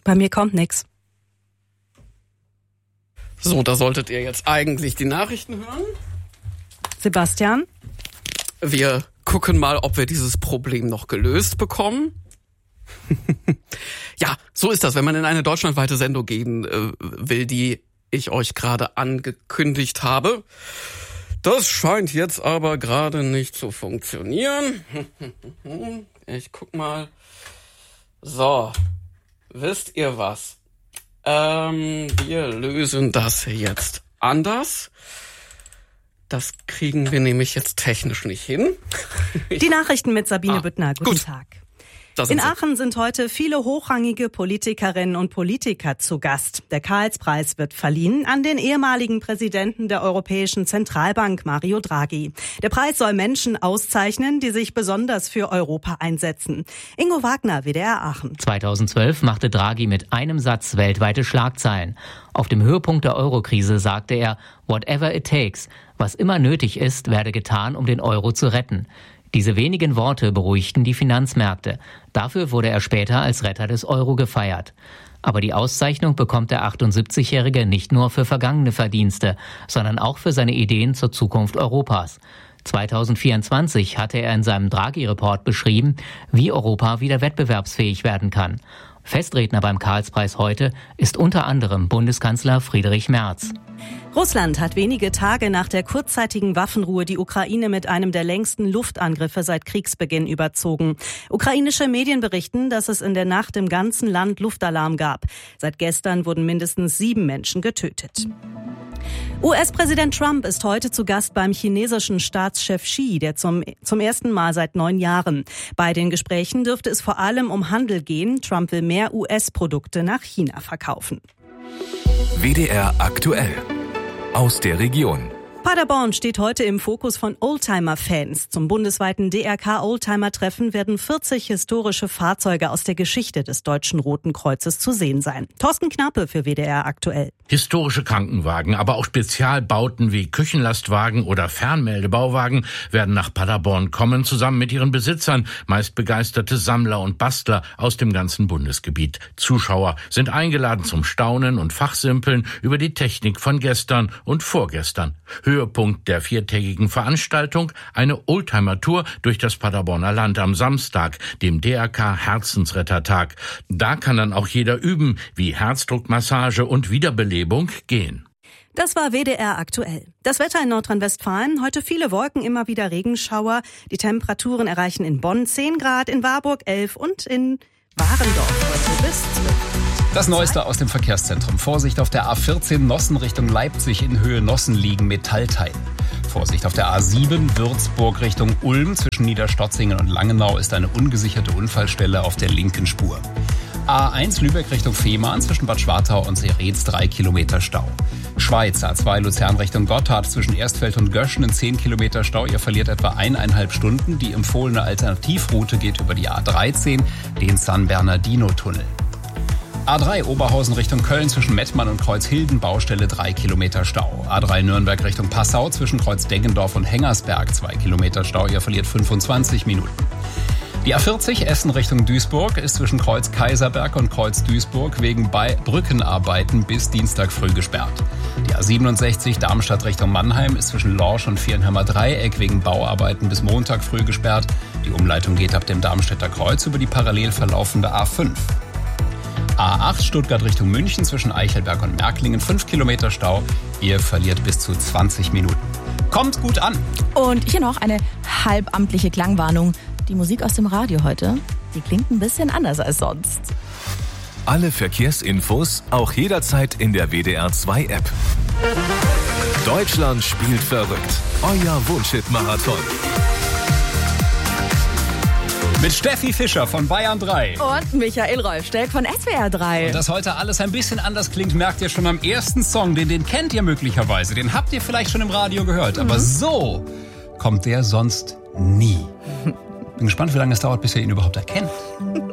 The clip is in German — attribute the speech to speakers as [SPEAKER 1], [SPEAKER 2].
[SPEAKER 1] Bei mir kommt nichts.
[SPEAKER 2] So, da solltet ihr jetzt eigentlich die Nachrichten hören.
[SPEAKER 1] Sebastian?
[SPEAKER 2] Wir gucken mal, ob wir dieses Problem noch gelöst bekommen. Ja, so ist das, wenn man in eine deutschlandweite Sendung gehen will, die ich euch gerade angekündigt habe. Das scheint jetzt aber gerade nicht zu funktionieren. Ich guck mal. So, wisst ihr was? Wir lösen das jetzt anders. Das kriegen wir nämlich jetzt technisch nicht hin.
[SPEAKER 1] Die Nachrichten mit Sabine Büttner. Guten Tag. In Aachen sind heute viele hochrangige Politikerinnen und Politiker zu Gast. Der Karlspreis wird verliehen an den ehemaligen Präsidenten der Europäischen Zentralbank, Mario Draghi. Der Preis soll Menschen auszeichnen, die sich besonders für Europa einsetzen. Ingo Wagner, WDR Aachen.
[SPEAKER 3] 2012 machte Draghi mit einem Satz weltweite Schlagzeilen. Auf dem Höhepunkt der Eurokrise sagte er, whatever it takes, was immer nötig ist, werde getan, um den Euro zu retten. Diese wenigen Worte beruhigten die Finanzmärkte. Dafür wurde er später als Retter des Euro gefeiert. Aber die Auszeichnung bekommt der 78-Jährige nicht nur für vergangene Verdienste, sondern auch für seine Ideen zur Zukunft Europas. 2024 hatte er in seinem Draghi-Report beschrieben, wie Europa wieder wettbewerbsfähig werden kann. Festredner beim Karlspreis heute ist unter anderem Bundeskanzler Friedrich Merz.
[SPEAKER 1] Russland hat wenige Tage nach der kurzzeitigen Waffenruhe die Ukraine mit einem der längsten Luftangriffe seit Kriegsbeginn überzogen. Ukrainische Medien berichten, dass es in der Nacht im ganzen Land Luftalarm gab. Seit gestern wurden mindestens 7 Menschen getötet. US-Präsident Trump ist heute zu Gast beim chinesischen Staatschef Xi, der zum ersten Mal seit 9 Jahren. Bei den Gesprächen dürfte es vor allem um Handel gehen. Trump will mehr US-Produkte nach China verkaufen.
[SPEAKER 4] WDR aktuell. Aus der Region.
[SPEAKER 1] Paderborn steht heute im Fokus von Oldtimer-Fans. Zum bundesweiten DRK-Oldtimer-Treffen werden 40 historische Fahrzeuge aus der Geschichte des Deutschen Roten Kreuzes zu sehen sein. Thorsten Knappe für WDR aktuell.
[SPEAKER 5] Historische Krankenwagen, aber auch Spezialbauten wie Küchenlastwagen oder Fernmeldebauwagen werden nach Paderborn kommen, zusammen mit ihren Besitzern, meist begeisterte Sammler und Bastler aus dem ganzen Bundesgebiet. Zuschauer sind eingeladen zum Staunen und Fachsimpeln über die Technik von gestern und vorgestern. Höhepunkt der 4-tägigen Veranstaltung, eine Oldtimer-Tour durch das Paderborner Land am Samstag, dem DRK Herzensrettertag. Da kann dann auch jeder üben, wie Herzdruckmassage und Wiederbelebung gehen.
[SPEAKER 1] Das war WDR aktuell. Das Wetter in Nordrhein-Westfalen, heute viele Wolken, immer wieder Regenschauer. Die Temperaturen erreichen in Bonn 10 Grad, in Warburg 11 und in Warendorf heute bis 12.
[SPEAKER 6] Das Neueste aus dem Verkehrszentrum. Vorsicht auf der A14 Nossen Richtung Leipzig, in Höhe Nossen liegen Metallteile. Vorsicht auf der A7 Würzburg Richtung Ulm, zwischen Niederstotzingen und Langenau ist eine ungesicherte Unfallstelle auf der linken Spur. A1 Lübeck Richtung Fehmarn, zwischen Bad Schwartau und Seretz 3 Kilometer Stau. Schweiz, A2 Luzern Richtung Gotthard, zwischen Erstfeld und Göschen 10 Kilometer Stau. Ihr verliert etwa 1,5 Stunden. Die empfohlene Alternativroute geht über die A13, den San Bernardino-Tunnel. A3 Oberhausen Richtung Köln, zwischen Mettmann und Kreuzhilden, Baustelle 3 Kilometer Stau. A3 Nürnberg Richtung Passau, zwischen Kreuz-Deggendorf und Hengersberg 2 Kilometer Stau. Ihr verliert 25 Minuten. Die A40 Essen Richtung Duisburg ist zwischen Kreuz Kaiserberg und Kreuz Duisburg wegen Brückenarbeiten bis Dienstag früh gesperrt. Die A67 Darmstadt Richtung Mannheim ist zwischen Lorsch und Vierenheimer Dreieck wegen Bauarbeiten bis Montag früh gesperrt. Die Umleitung geht ab dem Darmstädter Kreuz über die parallel verlaufende A5. A8 Stuttgart Richtung München, zwischen Eichelberg und Märklingen 5 Kilometer Stau. Ihr verliert bis zu 20 Minuten. Kommt gut an!
[SPEAKER 7] Und hier noch eine halbamtliche Klangwarnung. Die Musik aus dem Radio heute, die klingt ein bisschen anders als sonst.
[SPEAKER 4] Alle Verkehrsinfos auch jederzeit in der WDR 2 App. Deutschland spielt verrückt. Euer Wunschhit-Marathon.
[SPEAKER 6] Mit Steffi Fischer von Bayern 3.
[SPEAKER 7] Und Michael Rolfsteck von SWR 3.
[SPEAKER 6] Und dass heute alles ein bisschen anders klingt, merkt ihr schon am ersten Song. Den kennt ihr möglicherweise. Den habt ihr vielleicht schon im Radio gehört. Aber so kommt der sonst nie. Bin gespannt, wie lange es dauert, bis ihr ihn überhaupt erkennt.